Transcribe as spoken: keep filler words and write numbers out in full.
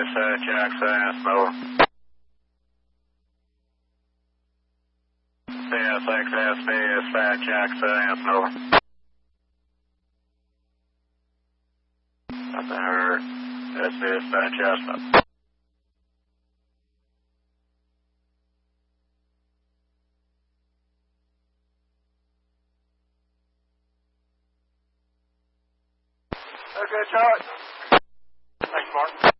dispatch, access, over. C S X S B, dispatch, access, over. Nothing heard. S B, dispatch, estimate. Okay, Charlie. Thanks, Mark.